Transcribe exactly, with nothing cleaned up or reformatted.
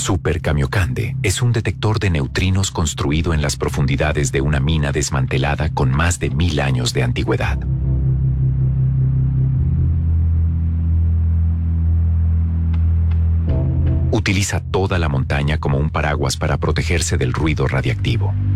Super Kamiokande es un detector de neutrinos construido en las profundidades de una mina desmantelada con más de mil años de antigüedad. Utiliza toda la montaña como un paraguas para protegerse del ruido radiactivo.